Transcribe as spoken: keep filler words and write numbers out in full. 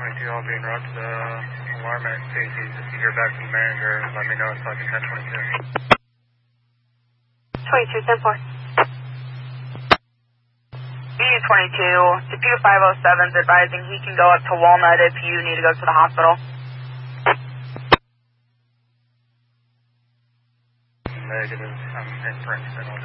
twenty-two, I'll be en route to the alarm at Stacy's. If you hear back from the manager, let me know so I can ten twenty-two. twenty-two, ten four. B U twenty-two, Deputy five oh seven is advising he can go up to Walnut if you need to go to the hospital. Negative. I'm in Princeton.